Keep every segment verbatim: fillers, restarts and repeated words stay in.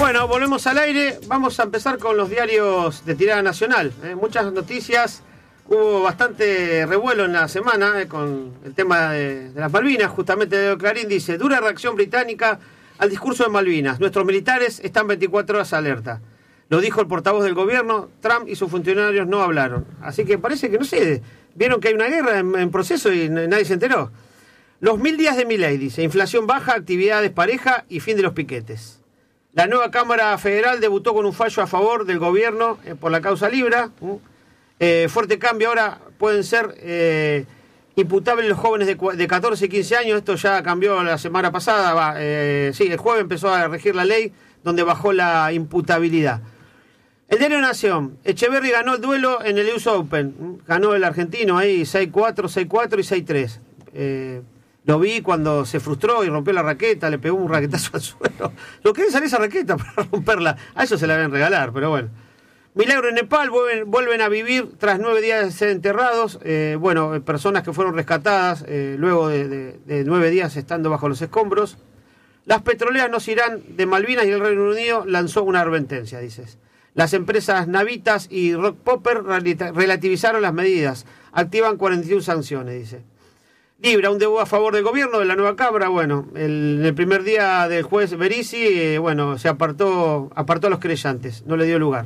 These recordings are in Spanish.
Bueno, volvemos al aire. Vamos a empezar con los diarios de tirada nacional. ¿eh? Muchas noticias. Hubo bastante revuelo en la semana eh, con el tema de, de las Malvinas. Justamente de Clarín dice, dura reacción británica al discurso de Malvinas. Nuestros militares están veinticuatro horas alerta. Lo dijo el portavoz del gobierno. Trump y sus funcionarios no hablaron. Así que parece que, no sé, vieron que hay una guerra en, en proceso y nadie se enteró. Los mil días de Milei, dice. Inflación baja, actividad despareja y fin de los piquetes. La nueva Cámara Federal debutó con un fallo a favor del gobierno eh, por la causa Libra. Eh, fuerte cambio, ahora pueden ser eh, imputables los jóvenes de, de catorce y quince años. Esto ya cambió la semana pasada. Va, eh, sí, el jueves empezó a regir la ley donde bajó la imputabilidad. El diario Nación. Echeverri ganó el duelo en el U S Open. Ganó el argentino ahí seis cuatro, seis cuatro y seis tres. Eh, Lo vi cuando se frustró y rompió la raqueta, le pegó un raquetazo al suelo. Lo que es salir esa raqueta para romperla. A eso se la deben regalar, pero bueno. Milagro en Nepal, vuelven, vuelven a vivir tras nueve días de ser enterrados. Eh, bueno, personas que fueron rescatadas eh, luego de, de, de nueve días estando bajo los escombros. Las petroleras nos irán de Malvinas y el Reino Unido lanzó una advertencia, dices. Las empresas Navitas y Rock Popper relativizaron las medidas. Activan cuarenta y una sanciones, dice. Libra, un debut a favor del gobierno de la nueva Cámara. Bueno, el, el primer día del juez Berizzi, eh, bueno, se apartó, apartó a los creyentes, no le dio lugar.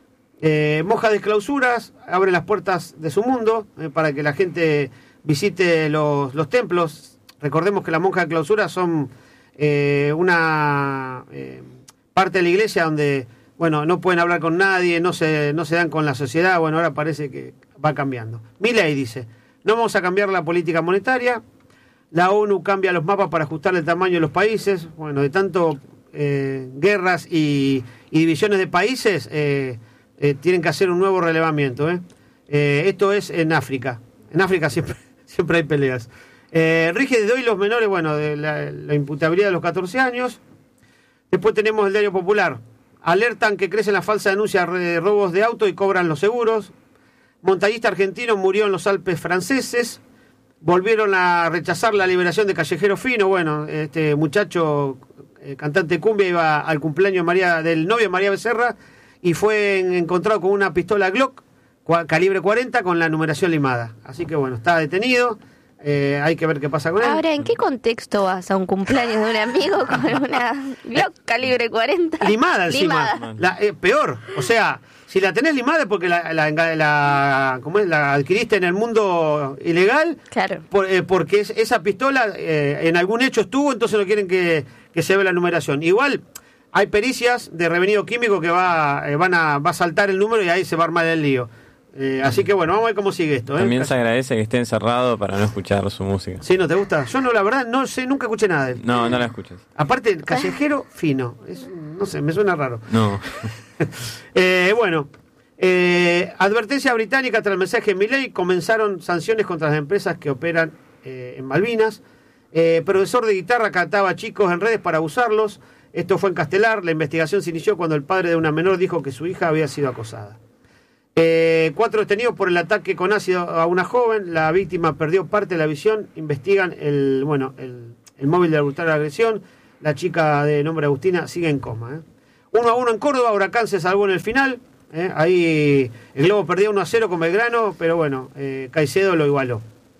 Eh, monjas de clausuras, abre las puertas de su mundo eh, para que la gente visite los, los templos. Recordemos que las monjas de clausura son eh, una eh, parte de la iglesia donde, bueno, no pueden hablar con nadie, no se, no se dan con la sociedad. Bueno, ahora parece que va cambiando. Milei dice, no vamos a cambiar la política monetaria, la ONU cambia los mapas para ajustar el tamaño de los países. Bueno, de tanto eh, guerras y, y divisiones de países, eh, eh, tienen que hacer un nuevo relevamiento. ¿eh? Eh, esto es en África. En África siempre, siempre hay peleas. Eh, rige desde hoy los menores, bueno, de la, la imputabilidad de los catorce años. Después tenemos el Diario Popular. Alertan que crecen las falsas denuncias de robos de auto y cobran los seguros. Montañista argentino murió en los Alpes franceses. Volvieron a rechazar la liberación de Callejero Fino. Bueno, este muchacho, eh, cantante cumbia, iba al cumpleaños María, del novio María Becerra y fue en, encontrado con una pistola Glock cua, calibre cuarenta con la numeración limada. Así que bueno, está detenido. Eh, hay que ver qué pasa con él. Ahora, ¿en qué contexto vas a un cumpleaños de un amigo con una Glock calibre cuarenta? Limada encima. Limada. La, eh, peor, o sea, si la tenés limada es porque la, la, la, ¿cómo es? La adquiriste en el mundo ilegal. Claro. Por, eh, porque es, esa pistola eh, en algún hecho estuvo, entonces no quieren que, que se vea la numeración. Igual hay pericias de revenido químico que va, eh, van a, va a saltar el número y ahí se va a armar el lío. Eh, así que bueno, vamos a ver cómo sigue esto. ¿eh? También se agradece que esté encerrado para no escuchar su música. ¿Sí, no te gusta? Yo no, la verdad, no sé, nunca escuché nada de él. No, no la escuchas. Aparte, Callejero Fino. Es, no sé, me suena raro. No. eh, bueno, eh, advertencia británica tras el mensaje de Milei. Comenzaron sanciones contra las empresas que operan eh, en Malvinas. Eh, profesor de guitarra cataba a chicos en redes para abusarlos. Esto fue en Castelar. La investigación se inició cuando el padre de una menor dijo que su hija había sido acosada. Eh, cuatro detenidos por el ataque con ácido a una joven. La víctima perdió parte de la visión. Investigan el bueno el, el móvil de la brutal agresión. La chica de nombre Agustina sigue en coma. ¿eh? Uno a uno en Córdoba. Huracán se salvó en el final. ¿eh? Ahí el Globo perdió uno a cero con Belgrano, pero bueno, eh, Caicedo lo igualó.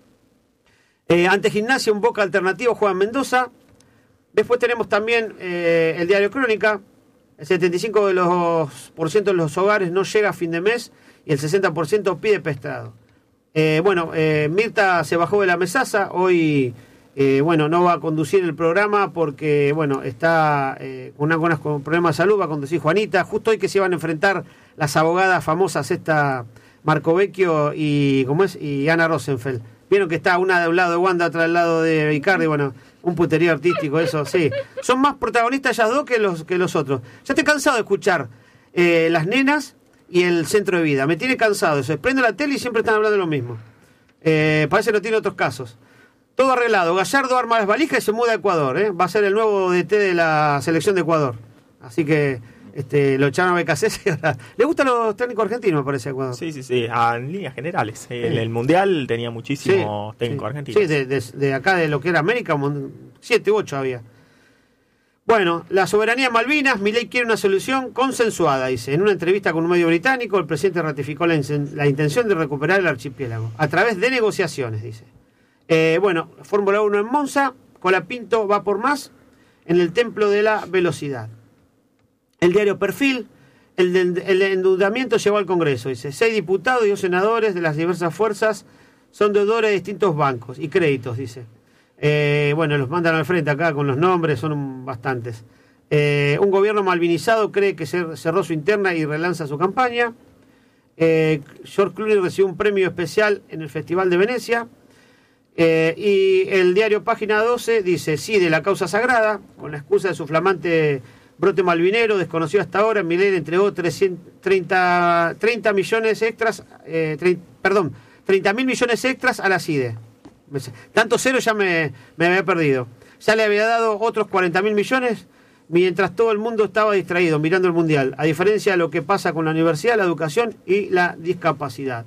Eh, ante Gimnasia, un Boca alternativo juega en Mendoza. Después tenemos también eh, el diario Crónica. El setenta y cinco por ciento de los, por ciento de los hogares no llega a fin de mes y el sesenta por ciento pide prestado. Eh, bueno, eh, Mirta se bajó de la mesaza. Hoy, eh, bueno, no va a conducir el programa porque, bueno, está eh, con algunos problemas de salud. Va a conducir Juanita. Justo hoy que se iban a enfrentar las abogadas famosas, esta Marco Vecchio y, ¿cómo es? Y Ana Rosenfeld. Vieron que está una de un lado de Wanda, otra del lado de Icardi. Bueno, un puterío artístico, eso, sí. Son más protagonistas ellas dos que los, que los otros. Ya estoy cansado de escuchar eh, las nenas y el centro de vida. Me tiene cansado eso. Prendo la tele y siempre están hablando de lo mismo. Eh, parece que no tiene otros casos. Todo arreglado. Gallardo arma las valijas y se muda a Ecuador. ¿eh? Va a ser el nuevo D T de la selección de Ecuador. Así que este, lo echaron a B K C. ¿Le gustan los técnicos argentinos, me parece, Ecuador? Sí, sí, sí. Ah, en líneas generales. En sí. El Mundial tenía muchísimos sí, técnicos sí. argentinos. Sí, de, de, de acá de lo que era América, siete u ocho había. Bueno, la soberanía en Malvinas, Milei quiere una solución consensuada, dice. En una entrevista con un medio británico, el presidente ratificó la, la intención de recuperar el archipiélago a través de negociaciones, dice. Eh, bueno, Fórmula uno en Monza, Colapinto va por más en el templo de la velocidad. El diario Perfil, el, de, el endeudamiento llegó al Congreso, dice. Seis diputados y dos senadores de las diversas fuerzas son deudores de distintos bancos y créditos, dice. Eh, bueno, los mandan al frente acá con los nombres, son bastantes. Eh, un gobierno malvinizado cree que cerró su interna y relanza su campaña. Eh, George Clooney recibió un premio especial en el Festival de Venecia. Eh, y el diario Página doce dice, sí, de la causa sagrada, con la excusa de su flamante brote malvinero, desconocido hasta ahora, Milei entregó trescientos treinta, treinta millones extras, eh, treinta, perdón, treinta mil millones extras a la C I D E. Tanto cero ya me, me había perdido. Ya le había dado otros cuarenta mil millones mientras todo el mundo estaba distraído mirando el Mundial, a diferencia de lo que pasa con la universidad, la educación y la discapacidad.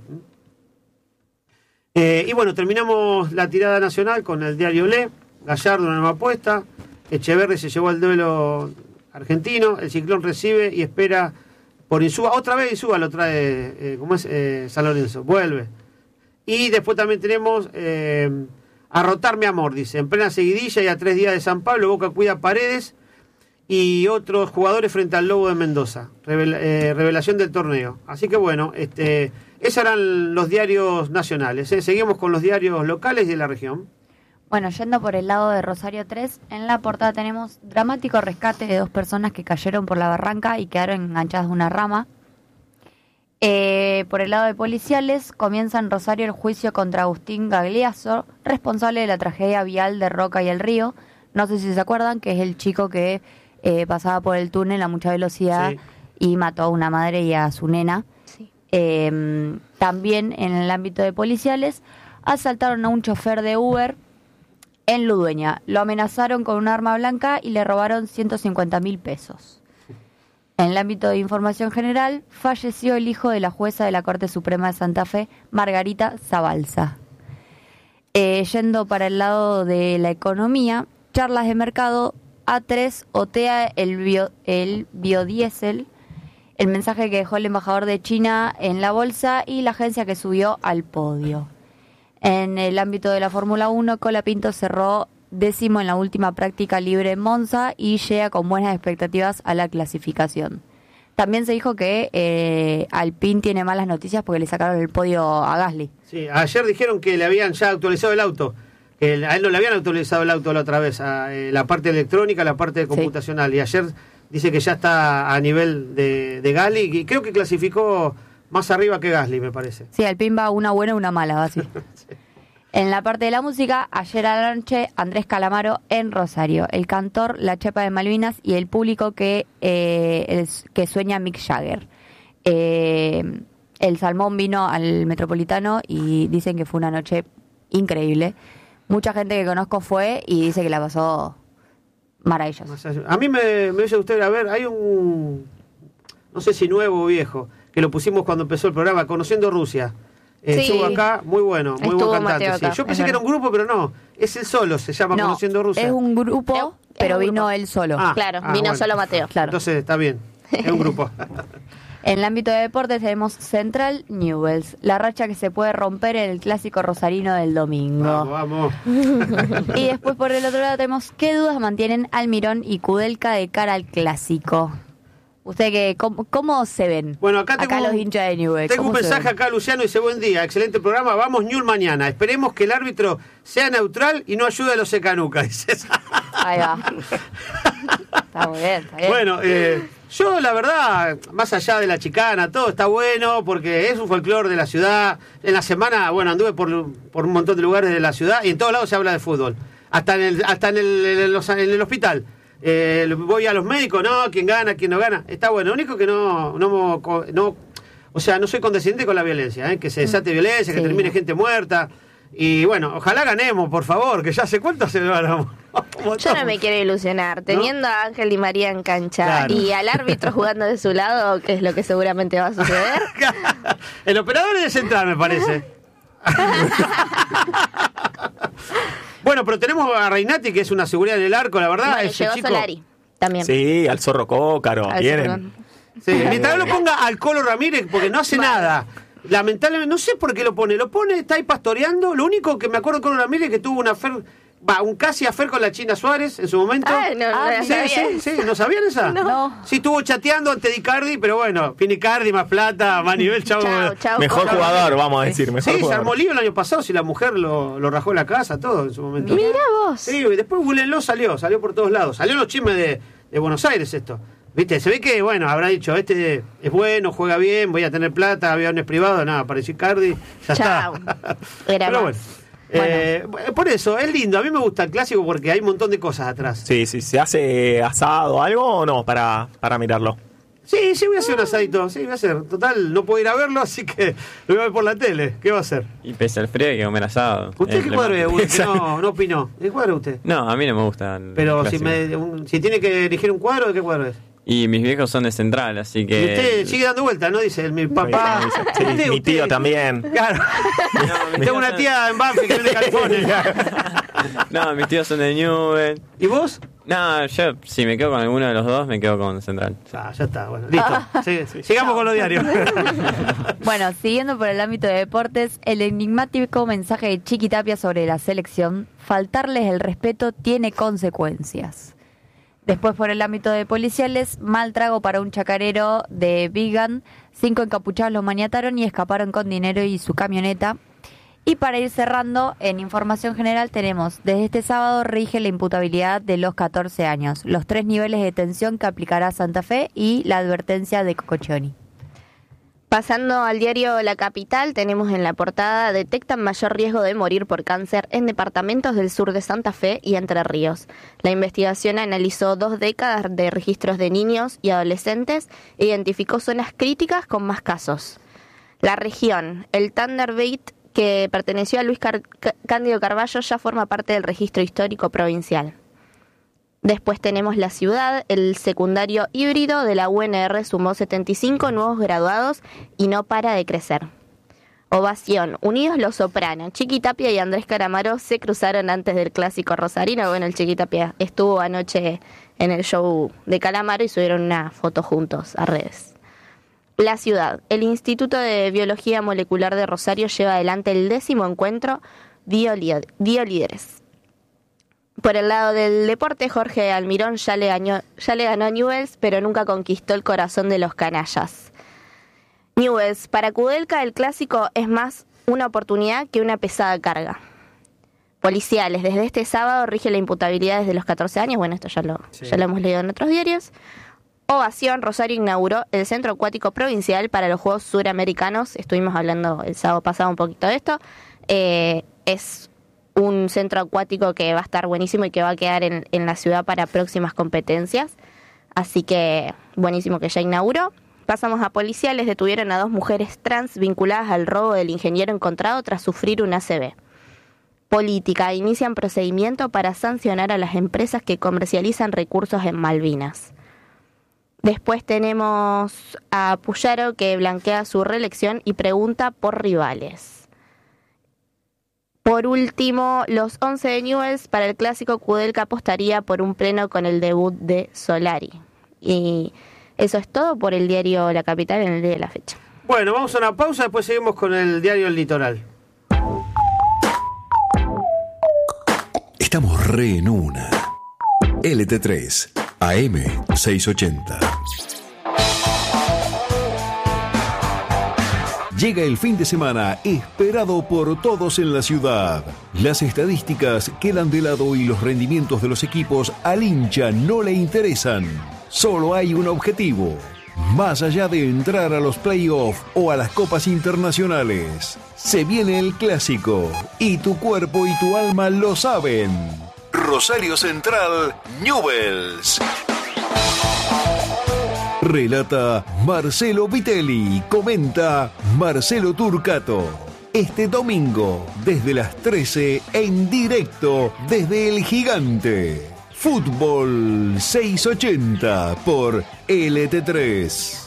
Eh, y bueno, terminamos la tirada nacional con el diario Le, Gallardo una nueva apuesta, Echeverri se llevó el duelo argentino, el Ciclón recibe y espera por Insúa, otra vez Insúa lo trae, eh, ¿cómo es? Eh, San Lorenzo, vuelve. Y después también tenemos eh, a rotar mi amor, dice, en plena seguidilla y a tres días de San Pablo, Boca cuida a Paredes y otros jugadores frente al Lobo de Mendoza, Revel, eh, revelación del torneo. Así que bueno, este, esos eran los diarios nacionales, ¿eh? Seguimos con los diarios locales de la región. Bueno, yendo por el lado de Rosario tres, en la portada tenemos dramático rescate de dos personas que cayeron por la barranca y quedaron enganchadas de una rama. Eh, por el lado de policiales, comienza en Rosario el juicio contra Agustín Gagliasso, responsable de la tragedia vial de Roca y el Río. No sé si se acuerdan, que es el chico que eh, pasaba por el túnel a mucha velocidad, sí, y mató a una madre y a su nena. Sí. Eh, también en el ámbito de policiales, asaltaron a un chofer de Uber en Ludueña. Lo amenazaron con un arma blanca y le robaron ciento cincuenta mil pesos. En el ámbito de información general, falleció el hijo de la jueza de la Corte Suprema de Santa Fe, Margarita Zabalza. Eh, yendo para el lado de la economía, charlas de mercado, A tres otea el, bio, el biodiesel, el mensaje que dejó el embajador de China en la bolsa y la agencia que subió al podio. En el ámbito de la Fórmula uno, Colapinto cerró décimo en la última práctica libre en Monza y llega con buenas expectativas a la clasificación. También se dijo que eh, Alpine tiene malas noticias porque le sacaron el podio a Gasly. Sí, ayer dijeron que le habían ya actualizado el auto. Que a él no le habían actualizado el auto la otra vez, a, eh, la parte electrónica, la parte computacional. Sí. Y ayer dice que ya está a nivel de, de Gasly y creo que clasificó más arriba que Gasly, me parece. Sí, Alpine va una buena y una mala, va así. Sí. En la parte de la música, ayer a la noche, Andrés Calamaro en Rosario, el cantor, la chepa de Malvinas y el público que, eh, el, que sueña Mick Jagger. Eh, el Salmón vino al Metropolitano y dicen que fue una noche increíble. Mucha gente que conozco fue y dice que la pasó maravillosa. A mí me, me dice usted, a ver, hay un, no sé si nuevo o viejo, que lo pusimos cuando empezó el programa, Conociendo Rusia. Eh, sí. Estuvo acá, muy bueno, muy Estuvo buen cantante. Mateo acá, Sí. Yo pensé que era un grupo, pero no, es él solo, se llama no, Conociendo Rusia. Es un grupo, es pero un vino grupo. él solo. Ah, Claro, ah, vino bueno. solo Mateo. Claro. Entonces está bien, es un grupo. En el ámbito de deportes tenemos Central Newell's, la racha que se puede romper en el clásico rosarino del domingo. Vamos, vamos. Y después por el otro lado tenemos qué dudas mantienen Almirón y Kudelka de cara al clásico. ¿Usted qué, cómo, cómo se ven? Bueno, acá, acá tengo, los hinchas de Newell's. Tengo un mensaje acá, Luciano, dice: buen día, excelente programa, vamos Newell mañana. Esperemos que el árbitro sea neutral y no ayude a los secanucas, dice. Ahí va. Está muy bien, está bien. Bueno, eh, yo la verdad, más allá de la chicana, todo está bueno porque es un folclore de la ciudad. En la semana, bueno, anduve por, por un montón de lugares de la ciudad y en todos lados se habla de fútbol. Hasta en el, hasta en el, en los, en el hospital. Eh, voy a los médicos, no, quién gana, quién no gana. Está bueno, lo único que no, no, no o sea, no soy condescendiente con la violencia, ¿eh? Que se desate violencia, que sí. termine gente muerta. Y bueno, ojalá ganemos, por favor, que ya hace cuánto se ganamos. Yo no me quiero ilusionar, teniendo ¿no? a Ángel Di María en cancha claro. y al árbitro jugando de su lado, que es lo que seguramente va a suceder. El operador es de central, me parece. Bueno, pero tenemos a Reinati, que es una seguridad en el arco, la verdad. Bueno, ese llegó chico, Solari. También. Sí, al Zorro Cócaro. Al Vienen. Zorro. Sí, mientras no lo ponga al Colo Ramírez, porque no hace Vale. nada. Lamentablemente, no sé por qué lo pone. Lo pone, está ahí pastoreando. Lo único que me acuerdo de Colo Ramírez es que tuvo una afer, va, un casi afer con la China Suárez en su momento. Ah, no, no Ah, la sí, sabía. sí, sí, ¿no sabían esa? No. Sí, estuvo chateando ante Icardi, pero bueno, viene Icardi, más plata, más nivel, chavo. Chao, chao. Mejor Colo. jugador, vamos a decir. Mejor Sí, se jugador. armó lío el año pasado, si la mujer lo, lo rajó en la casa, todo en su momento. Mira vos. Sí, y después Gulenlo salió, salió por todos lados. Salió los chismes de, de Buenos Aires esto. Viste, se ve que, bueno, habrá dicho, este es bueno, juega bien, voy a tener plata, aviones privados, nada, apareció Icardi, ya Chao. está. Era Pero más. bueno, eh, por eso, es lindo, a mí me gusta el clásico porque hay un montón de cosas atrás. Sí, sí, ¿se hace asado o algo o no para, para mirarlo? Sí, sí, voy a hacer un asadito, sí, voy a hacer. Total, no puedo ir a verlo, así que lo voy a ver por la tele. ¿Qué va a hacer? Y pese al frío hay que comer asado. ¿Usted Es qué lo cuadro más- es? Uno que no, no opinó. ¿Qué cuadro es usted? No, a mí no me gusta. el Pero si, clásico. me, un- si tiene que elegir un cuadro, ¿de qué cuadro es? Y mis viejos son de Central, así que... Y usted sigue dando vueltas, ¿no? Dice, mi papá... Sí, Usted, mi tío usted. también. Claro. mi Tengo una tío- tía en Banfield que viene de California. No, mis tíos son de Newell. ¿Y vos? No, yo si me quedo con alguno de los dos, me quedo con Central. Ah, ya está, bueno, listo. Sí, sigamos con los diarios. Bueno, siguiendo por el ámbito de deportes, el enigmático mensaje de Chiqui Tapia sobre la selección, faltarles el respeto tiene consecuencias. Después por el ámbito de policiales, mal trago para un chacarero de Vigan, cinco encapuchados lo maniataron y escaparon con dinero y su camioneta. Y para ir cerrando, en información general tenemos, desde este sábado rige la imputabilidad de los catorce años, los tres niveles de detención que aplicará Santa Fe y la advertencia de Cococioni. Pasando al diario La Capital, tenemos en la portada: detectan mayor riesgo de morir por cáncer en departamentos del sur de Santa Fe y Entre Ríos. La investigación analizó dos décadas de registros de niños y adolescentes e identificó zonas críticas con más casos. La región, el Thunderbait, que perteneció a Luis Car- C- Cándido Carballo, ya forma parte del registro histórico provincial. Después tenemos la ciudad, el secundario híbrido de la U N R sumó setenta y cinco nuevos graduados y no para de crecer. Ovación, unidos los Soprano, Chiqui Tapia y Andrés Calamaro se cruzaron antes del clásico rosarino. Bueno, el Chiqui Tapia estuvo anoche en el show de Calamaro y subieron una foto juntos a redes. La ciudad, el Instituto de Biología Molecular de Rosario lleva adelante el décimo encuentro Biolíderes. Por el lado del deporte, Jorge Almirón ya le, ganó, ya le ganó a Newell's, pero nunca conquistó el corazón de los canallas. Newell's, para Kudelka el clásico es más una oportunidad que una pesada carga. Policiales, desde este sábado rige la imputabilidad desde los catorce años, bueno, esto ya lo, Sí. ya lo hemos leído en otros diarios. Ovación, Rosario inauguró el Centro Acuático Provincial para los Juegos Suramericanos, estuvimos hablando el sábado pasado un poquito de esto, eh, es un centro acuático que va a estar buenísimo y que va a quedar en, en la ciudad para próximas competencias. Así que buenísimo que ya inauguró. Pasamos a policiales. Detuvieron a dos mujeres trans vinculadas al robo del ingeniero encontrado tras sufrir un A C V. Política. Inician procedimiento para sancionar a las empresas que comercializan recursos en Malvinas. Después tenemos a Puyaro, que blanquea su reelección y pregunta por rivales. Por último, los once de Newell's, para el clásico Kudelka apostaría por un pleno con el debut de Solari. Y eso es todo por el diario La Capital en el día de la fecha. Bueno, vamos a una pausa, después seguimos con el diario El Litoral. Estamos re en una. L T tres, A M seiscientos ochenta. Llega el fin de semana esperado por todos en la ciudad. Las estadísticas quedan de lado y los rendimientos de los equipos al hincha no le interesan. Solo hay un objetivo. Más allá de entrar a los playoffs o a las copas internacionales, se viene el clásico y tu cuerpo y tu alma lo saben. Rosario Central, Newell's. Relata Marcelo Vitelli, comenta Marcelo Turcato. Este domingo, desde las trece, en directo desde El Gigante. Fútbol seiscientos ochenta por L T tres.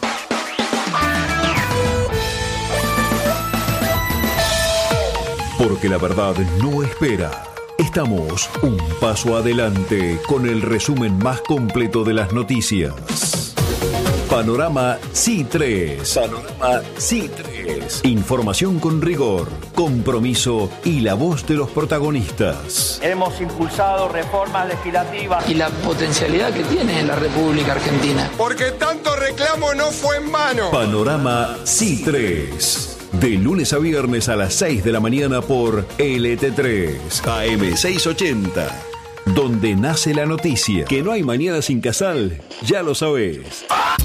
Porque la verdad no espera. Estamos un paso adelante con el resumen más completo de las noticias. Panorama C I tres. Panorama C I tres. Información con rigor, compromiso y la voz de los protagonistas. Hemos impulsado reformas legislativas. Y la potencialidad que tiene la República Argentina. Porque tanto reclamo no fue en vano. Panorama C I tres. De lunes a viernes a las seis de la mañana por L T tres, A M seiscientos ochenta. Donde nace la noticia. Que no hay mañana sin Casal, ya lo sabés.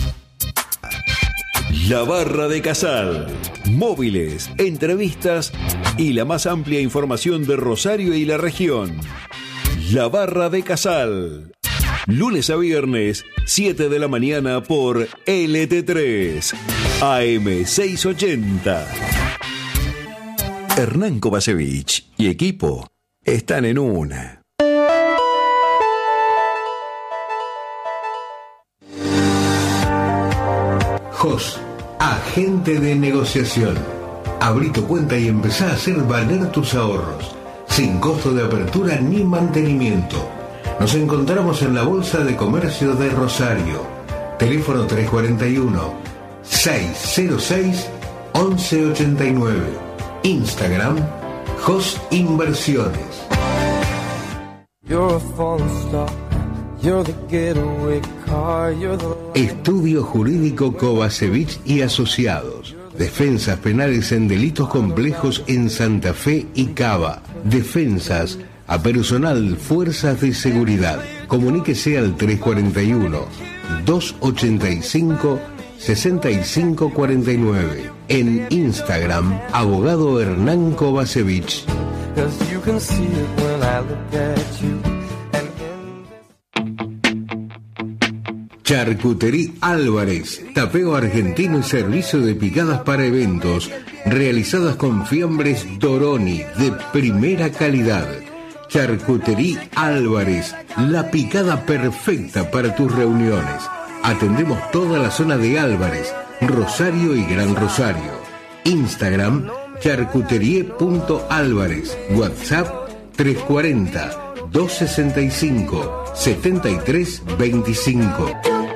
La Barra de Casal. Móviles, entrevistas y la más amplia información de Rosario y la región. La Barra de Casal. Lunes a viernes, siete de la mañana por L T tres, A M seiscientos ochenta. Hernán Kovacevic y equipo están en una. J O S, agente de negociación. Abrí tu cuenta y empezá a hacer valer tus ahorros, sin costo de apertura ni mantenimiento. Nos encontramos en la Bolsa de Comercio de Rosario. Teléfono tres cuatro uno, seis cero seis, once ochenta y nueve. Instagram, J O S Inversiones. Estudio Jurídico Kovacevic y Asociados. Defensas penales en delitos complejos en Santa Fe y Cava. Defensas a personal Fuerzas de Seguridad. Comuníquese al tres cuatro uno, dos ochenta y cinco, sesenta y cinco cuarenta y nueve. En Instagram, Abogado Hernán Kovacevic. Charcutería Álvarez, tapeo argentino y servicio de picadas para eventos, realizadas con fiambres Doroni de primera calidad. Charcutería Álvarez, la picada perfecta para tus reuniones. Atendemos toda la zona de Álvarez, Rosario y Gran Rosario. Instagram, charcuterie.álvarez. WhatsApp, tres cuatro cero, dos sesenta y cinco, setenta y tres veinticinco.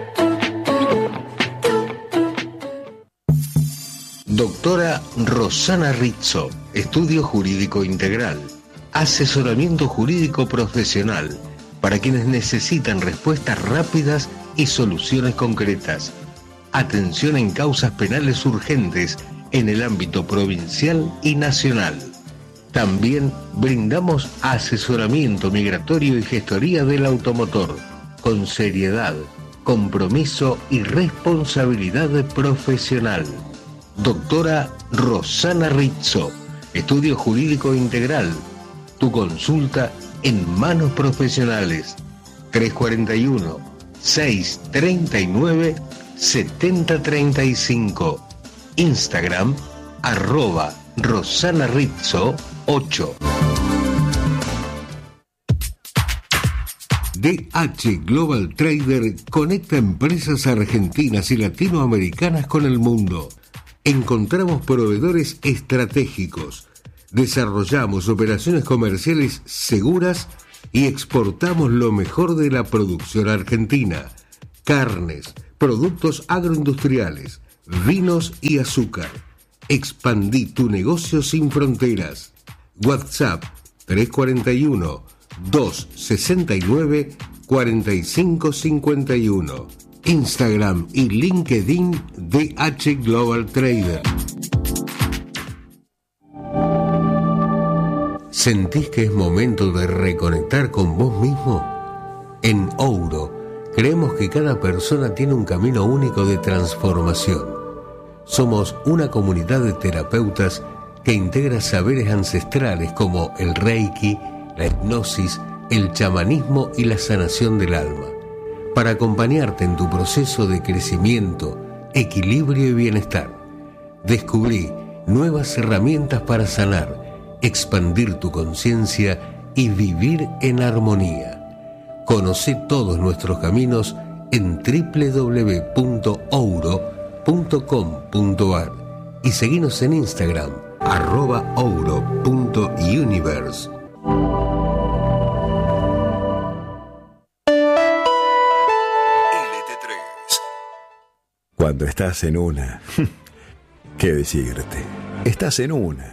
Doctora Rosana Rizzo, Estudio Jurídico Integral. Asesoramiento jurídico profesional para quienes necesitan respuestas rápidas y soluciones concretas. Atención en causas penales urgentes en el ámbito provincial y nacional. También brindamos asesoramiento migratorio y gestoría del automotor, con seriedad, compromiso y responsabilidad profesional. Doctora Rosana Rizzo, Estudio Jurídico Integral. Tu consulta en manos profesionales. tres cuatro uno, seis tres nueve, siete cero tres cinco. Instagram, arroba Rosana Rizzo ocho. D H Global Trader conecta empresas argentinas y latinoamericanas con el mundo. Encontramos proveedores estratégicos, desarrollamos operaciones comerciales seguras y exportamos lo mejor de la producción argentina: carnes, productos agroindustriales, vinos y azúcar. Expandí tu negocio sin fronteras. WhatsApp tres cuatro uno, dos sesenta y nueve, cuarenta y cinco cincuenta y uno. Instagram y LinkedIn D H Global Trader. ¿Sentís que es momento de reconectar con vos mismo? En Ouro, creemos que cada persona tiene un camino único de transformación. Somos una comunidad de terapeutas que integra saberes ancestrales como el Reiki, la hipnosis, el chamanismo y la sanación del alma, para acompañarte en tu proceso de crecimiento, equilibrio y bienestar. Descubrí nuevas herramientas para sanar, expandir tu conciencia y vivir en armonía. Conoce todos nuestros caminos en doble u doble u doble u punto ouro punto com punto a r y seguinos en Instagram, arroba ouro punto universe. Cuando estás en una, ¿qué decirte? Estás en una.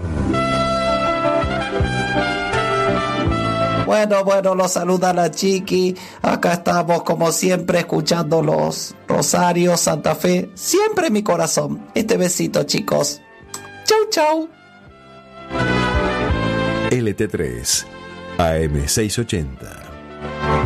Bueno, bueno, los saluda la Chiqui. Acá estamos como siempre escuchando los Rosarios, Santa Fe. Siempre en mi corazón. Este besito, chicos. Chau, chau. L T tres, A M seiscientos ochenta.